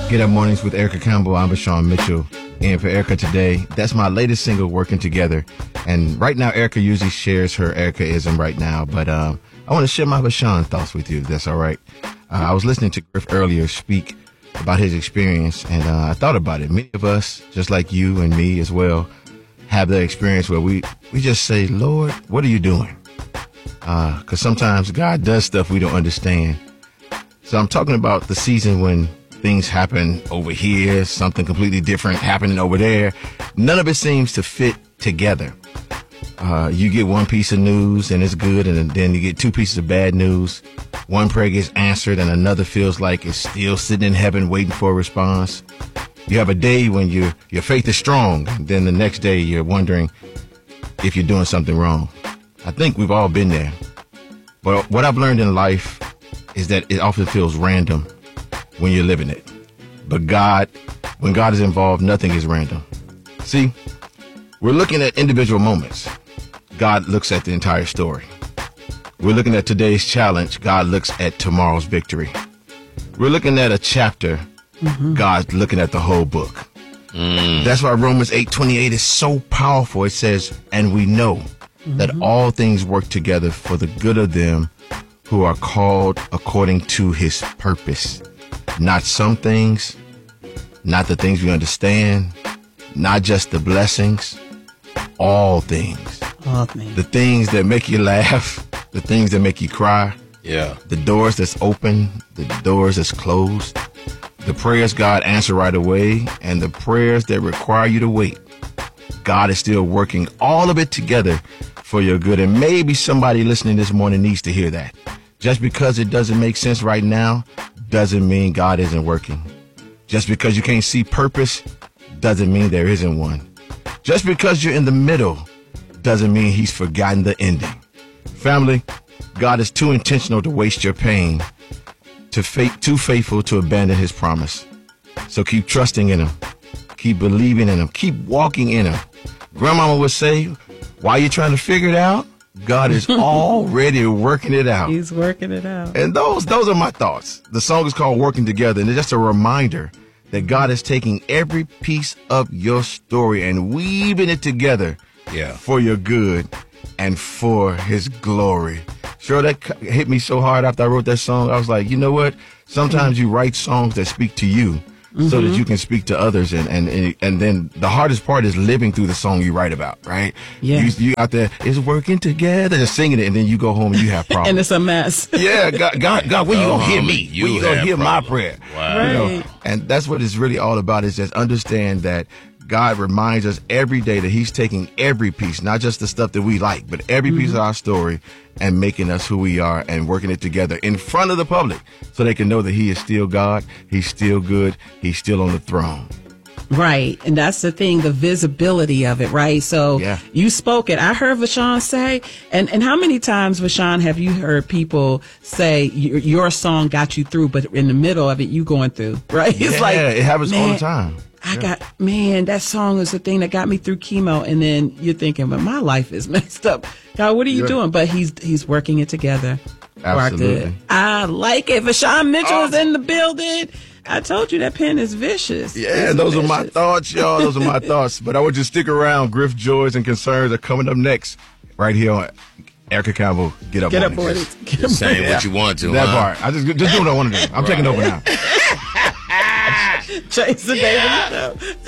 Get Up Mornings with Erica Campbell. I'm Vashawn Mitchell. And for Erica today, that's my latest single, Working Together. And right now, Erica usually shares her Erica-ism right now. But I want to share my Vashawn thoughts with you, if that's all right. I was listening to Griff earlier speak about his experience, and I thought about it. Many of us, just like you and me as well, have the experience where we just say, Lord, what are you doing? Because sometimes God does stuff we don't understand. So I'm talking about the season when things happen over here, something completely different happening over there. None of it seems to fit together. You get one piece of news and it's good, and then you get two pieces of bad news. One prayer gets answered and another feels like it's still sitting in heaven waiting for a response. You have a day when your faith is strong, and then the next day you're wondering if you're doing something wrong. I think we've all been there. But what I've learned in life is that it often feels random when you're living it. But when God is involved, nothing is random. See, we're looking at individual moments. God looks at the entire story. We're looking at today's challenge. God looks at tomorrow's victory. We're looking at a chapter. God's looking at the whole book. That's why Romans 8:28 is so powerful. It says, and we know that all things work together for the good of them who are called according to his purpose. Not some things, not the things we understand, not just the blessings, all things. All things. The things that make you laugh, the things that make you cry. Yeah. The doors that's open, the doors that's closed. The prayers God answer right away, and the prayers that require you to wait. God is still working all of it together for your good. And maybe somebody listening this morning needs to hear that. Just because it doesn't make sense right now doesn't mean God isn't working. Just because you can't see purpose doesn't mean there isn't one. Just because you're in the middle doesn't mean he's forgotten the ending. Family, God is too intentional to waste your pain, too faithful to abandon his promise. So keep trusting in him. Keep believing in him. Keep walking in him. Grandmama would say, while you're trying to figure it out, God is already working it out. He's working it out. And those are my thoughts. The song is called Working Together, and it's just a reminder that God is taking every piece of your story and weaving it together for your good and for his glory. Sure, that hit me so hard after I wrote that song. I was like, you know what? Sometimes you write songs that speak to you so that you can speak to others. And then the hardest part is living through the song you write about, right? Yeah. You out there, it's working together, just singing it, and then you go home and you have problems. And it's a mess. Yeah, God, when you gonna hear me? When you gonna hear my prayer? Wow. Right. You know, and that's what it's really all about, is just understand that God reminds us every day that he's taking every piece, not just the stuff that we like, but every piece of our story and making us who we are and working it together in front of the public so they can know that he is still God, he's still good, he's still on the throne. Right. And that's the thing, the visibility of it, right? So you spoke it. I heard Vashawn say, and how many times, Vashawn, have you heard people say your song got you through, but in the middle of it, you going through, right? It's like, it happens all the time. That song is the thing that got me through chemo. And then you're thinking, but my life is messed up. God, what are you doing? But he's working it together for our good. I like it. Vashawn Mitchell is in the building. I told you that pen is vicious. Yeah, those are my thoughts, y'all. Those are my thoughts. But I want you to stick around. Griff, Joys, and Concerns are coming up next right here on Erica Campbell. Get Up Mornings. Saying what you want to, that part. I just do what I want to do. I'm taking over now. Jason Davis.